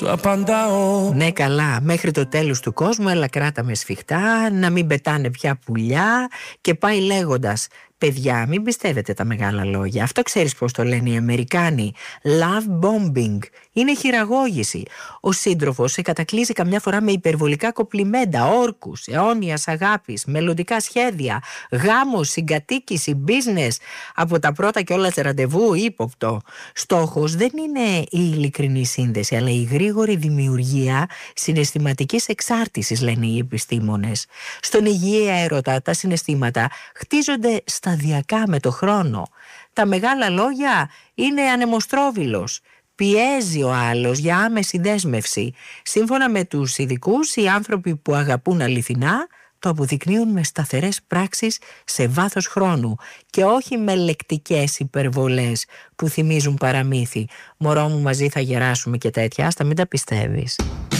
Ναι καλά, μέχρι το τέλος του κόσμου, αλλά κράτα με σφιχτά, να μην πετάνε πια πουλιά. Και πάει λέγοντας, παιδιά μην πιστεύετε τα μεγάλα λόγια. Αυτό ξέρεις πως το λένε οι Αμερικάνοι? Love bombing. Είναι χειραγώγηση. Ο σύντροφος σε κατακλείζει καμιά φορά με υπερβολικά κοπλιμέντα, όρκους, αιώνιας αγάπης, μελλοντικά σχέδια, γάμος, συγκατοίκηση, business. Από τα πρώτα κιόλας ραντεβού ύποπτο. Στόχος δεν είναι η ειλικρινή σύνδεση, αλλά η γρήγορη δημιουργία συναισθηματικής εξάρτησης, λένε οι επιστήμονες. Στον υγιή έρωτα τα συναισθήματα χτίζονται σταδιακά με το χρόνο. Τα μεγάλα λόγια είναι ανεμοστρόβιλος. Πιέζει ο άλλος για άμεση δέσμευση. Σύμφωνα με τους ειδικούς, οι άνθρωποι που αγαπούν αληθινά το αποδεικνύουν με σταθερές πράξεις σε βάθος χρόνου και όχι με λεκτικές υπερβολές που θυμίζουν παραμύθι. Μωρό μου, μαζί θα γεράσουμε και τέτοια, άστα μην τα πιστεύεις.